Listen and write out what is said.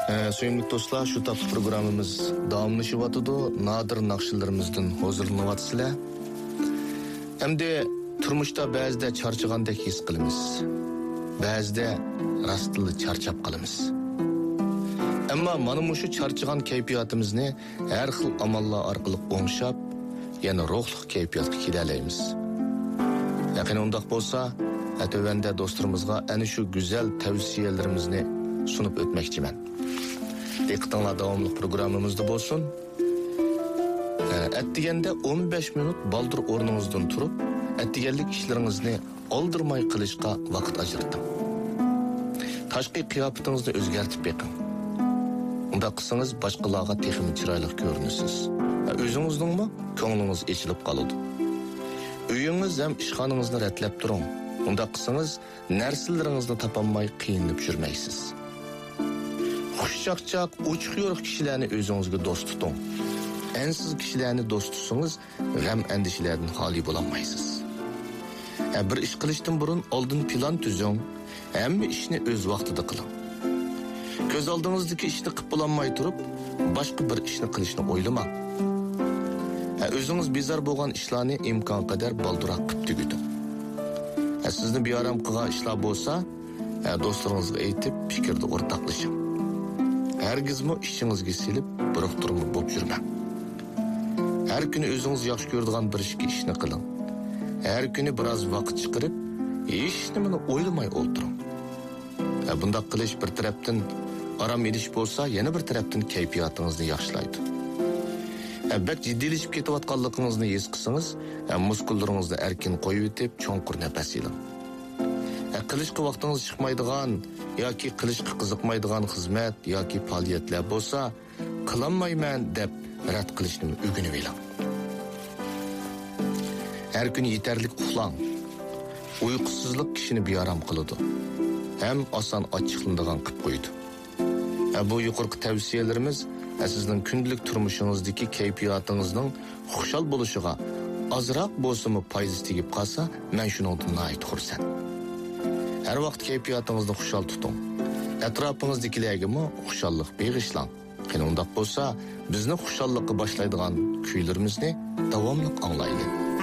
Suyumlik dostlar, şu tapı programımız davamlaşıvatıdı. Nadir nakşılarımızdan huzurlanıvatsızlar. Hem de turmuşta ba'zida charchagandek his qilamiz. Ba'zida rastlı charchab qolamiz. Ammo mana mushu charchagan kayfiyatimizni har xil amallar orqali o'ngshab, yana ruhli kayfiyatga kelalaymiz. Yaqin undaq bo'lsa, atövende dostlarımızga ana shu güzel tavsiyelerimizni sunup o'tmoqchiman. Diqqatinglar davomli programmamizda bo'lsin. Atdiganda 15 minut baldır o'rningizdan turib, atdiganlik ishlaringizni oldirmay qilishga vaqt ajrating. Tashqi qiyofatingizni o'zgartib beqing. Unda qilsangiz boshqalarga texnik chiroyli ko'rinasiz. O'zingizning ko'nglingiz ochilib qoladi. Uyingiz ham ishxonangizni ratlab turing. Unda qilsangiz narsalaringizni topolmay qiynalib yurmaysiz. Xushchaqchaq, uchiq-yo'riq kishilarni o'zingizga do'st tuting. Ensiz kishilarni do'st tutsangiz, g'am andishalardan xoli bo'lolmaysiz. Bir ish qilishdan burun oldin plan tuzing, hamma ishni o'z vaqtida qiling. Ko'z oldingizdagi ishni qilib bo'lolmay turib, boshqa bir ishni qilishni o'ylamang. O'zingiz bezor bo'lgan ishlarni imkon qadar balduroq qilib tugating. Sizni beoram qilgan ishlar bo'lsa, do'stlaringizga aytib, fikrda o'rtoqlashing. Hergizmi ishingizga silib, biroqtirma bo'lib yurmang. Her kuni o'zingiz yaxshi ko'radigan bir ishni qiling. Her kuni biroz vaqt chiqarib, hech nimani o'ylamay o'tiring. Bunday qilish bir tarafdan aram edish bo'lsa, yana bir tarafdan kayfiyatingizni yaxshilaydi. Bak jiddiylashib ketayotganligingizni his qilsangiz, muskullaringizni erkin qo'yib etib, cho'nqur nafas oling. Qilishga vaqtingiz chiqmaydigan yoki qilishga qiziqmaydigan xizmat yoki faoliyatlar bo'lsa, qilolmayman deb rad qilishni o'rganib oling. Her kuni yetarlik uxlang. Uyqusizlik kishini beoram qiladi. Ham oson ochiqlanadigan qilib qo'ydi. Bu yuqorqi tavsiyalarimiz sizning kundalik turmushingizdagi kayfiyatingizning xushal bo'lishiga ozroq bo'lsa-mu foydasi tegib qolsa, men shuningdan nihoyat xursand. Her vaqt kayfiyatingizni xushal tuting. Atrofingizdagilarga xushallik beg'ishlang. Qani undaq bo'lsa, bizni xushallikqa boshlaydigan kuylarimizni davomli anglaylik.